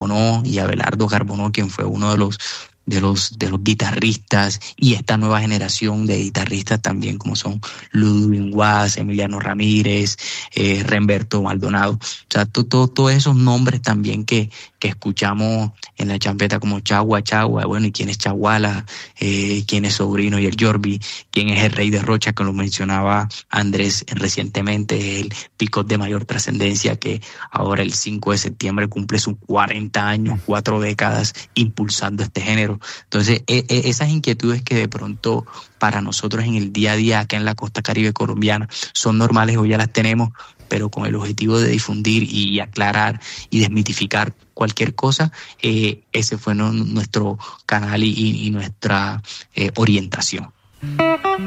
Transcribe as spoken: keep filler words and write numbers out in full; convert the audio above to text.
Carbonó y Abelardo Carbonó, quien fue uno de los de los de los guitarristas, y esta nueva generación de guitarristas también, como son Ludwig Guas, Emiliano Ramírez, eh, Remberto Maldonado. O sea, todos to, to esos nombres también que, que escuchamos en la champeta, como Chagua, Chagua, bueno, y quién es Chaguala, eh, quién es Sobrino y el Jorbi, quién es el Rey de Rocha, que lo mencionaba Andrés recientemente, el picot de mayor trascendencia, que ahora el cinco de septiembre cumple sus cuarenta años, cuatro décadas impulsando este género. Entonces, e, e, esas inquietudes que de pronto para nosotros en el día a día acá en la costa caribe colombiana son normales, hoy ya las tenemos, pero con el objetivo de difundir y aclarar y desmitificar cualquier cosa, eh, ese fue no, nuestro canal y, y nuestra eh, orientación.